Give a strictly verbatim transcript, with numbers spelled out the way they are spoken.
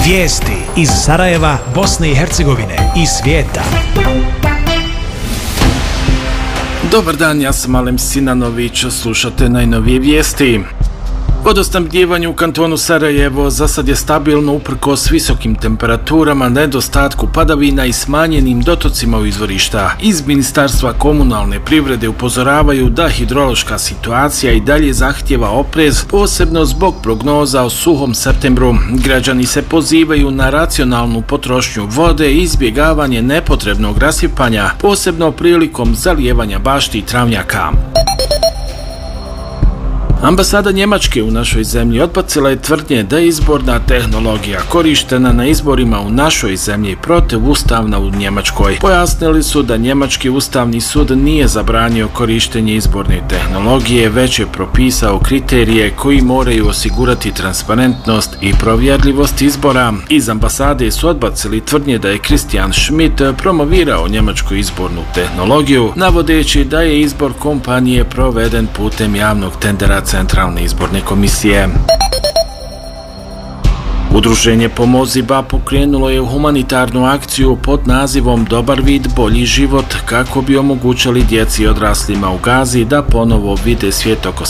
Vijesti iz Sarajeva, Bosne i Hercegovine i svijeta. Dobar dan, ja sam Alem Sinanović, slušate najnovije vijesti. Vodosnabdijevanje u kantonu Sarajevo za sad je stabilno uprkos visokim temperaturama, nedostatku padavina i smanjenim dotocima u izvorišta. Iz Ministarstva komunalne privrede upozoravaju da hidrološka situacija i dalje zahtjeva oprez, posebno zbog prognoza o suhom septembru. Građani se pozivaju na racionalnu potrošnju vode i izbjegavanje nepotrebnog rasipanja, posebno prilikom zalijevanja bašti i travnjaka. Ambasada Njemačke u našoj zemlji odbacila je tvrdnje da je izborna tehnologija korištena na izborima u našoj zemlji protivustavna u Njemačkoj. Pojasnili su da Njemački ustavni sud nije zabranio korištenje izborne tehnologije, već je propisao kriterije koji moraju osigurati transparentnost i provjerljivost izbora. Iz ambasade su odbacili tvrdnje da je Christian Schmidt promovirao njemačku izbornu tehnologiju, navodeći da je izbor kompanije proveden putem javnog tendera Centralne izborne komisije. Udruženje Pomozi Ba pokrenulo je humanitarnu akciju pod nazivom Dobar vid, bolji život, kako bi omogućili djeci i odraslima u Gazi da ponovo vide svijet oko